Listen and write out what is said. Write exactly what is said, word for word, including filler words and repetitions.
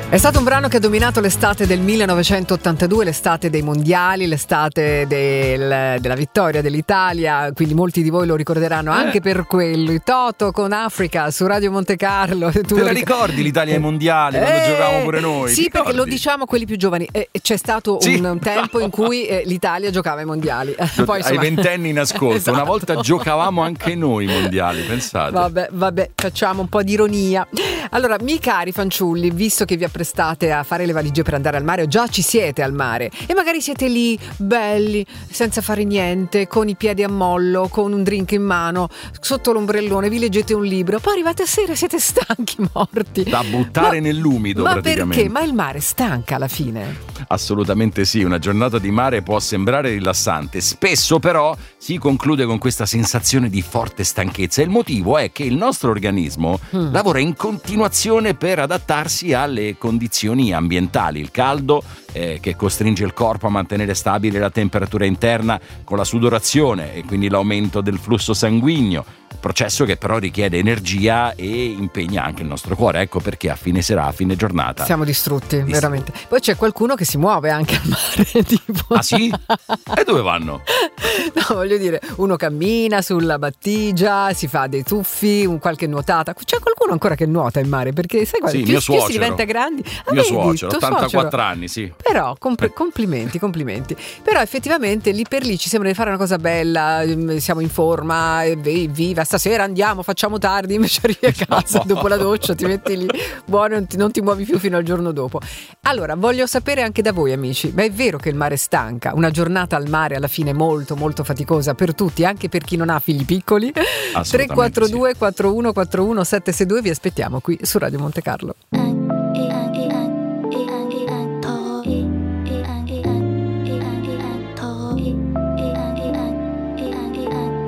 È stato un brano che ha dominato l'estate del millenovecentottantadue, l'estate dei mondiali, l'estate del, della vittoria dell'Italia, quindi molti di voi lo ricorderanno anche eh. per quello. I Toto con Africa su Radio Monte Carlo. Tu Te la ricordi l'Italia ai mondiali eh, quando giocavamo pure noi? Sì, perché lo diciamo quelli più giovani. Eh, c'è stato sì, un, un tempo in cui eh, l'Italia giocava ai mondiali. Poi, ai ventenni in ascolto, esatto. Una volta giocavamo anche noi i mondiali, pensate. Vabbè, vabbè, facciamo un po' di ironia. Allora, miei cari fanciulli, visto che vi prestate a fare le valigie per andare al mare, o già ci siete al mare e magari siete lì belli senza fare niente, con i piedi a mollo, con un drink in mano, sotto l'ombrellone, vi leggete un libro, poi arrivate a sera e siete stanchi morti da buttare ma, nell'umido ma praticamente. Perché? Ma il mare stanca alla fine? Assolutamente sì, una giornata di mare può sembrare rilassante, spesso però si conclude con questa sensazione di forte stanchezza. Il motivo è che il nostro organismo mm. lavora in continuazione per adattarsi alle condizioni ambientali, il caldo eh, che costringe il corpo a mantenere stabile la temperatura interna con la sudorazione e quindi l'aumento del flusso sanguigno, processo che però richiede energia e impegna anche il nostro cuore. Ecco perché a fine sera, a fine giornata siamo distrutti, distrutti. veramente. Poi c'è qualcuno che si muove anche al mare, tipo. Ah sì? E dove vanno? No, voglio dire, uno cammina sulla battigia, si fa dei tuffi, un qualche nuotata. C'è qualcuno ancora che nuota in mare? Perché sai qual- sì, più, mio più si diventa grandi. Ah, mio vedi, suocero, ottantaquattro suocero. anni, sì. Però comp- complimenti, complimenti. Però effettivamente lì per lì ci sembra di fare una cosa bella, siamo in forma, viva, stasera andiamo, facciamo tardi, invece arrivi a casa dopo la doccia, ti metti lì, buono, non ti, non ti muovi più fino al giorno dopo. Allora, voglio sapere anche da voi, amici, ma è vero che il mare stanca? Una giornata al mare alla fine molto molto faticosa per tutti, anche per chi non ha figli piccoli. Tre quattro due quattro uno quattro uno sette sei due, vi aspettiamo qui su Radio Monte Carlo.